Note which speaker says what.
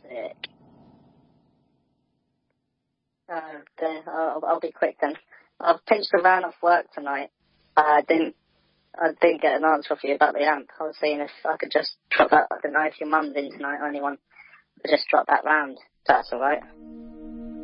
Speaker 1: Sick. I'll be quick then. I've pinched the van off work tonight. I didn't get an answer for you about the amp. I was seeing if I could just drop that. I don't know if your mum's in tonight or anyone. Just drop that round. That's alright.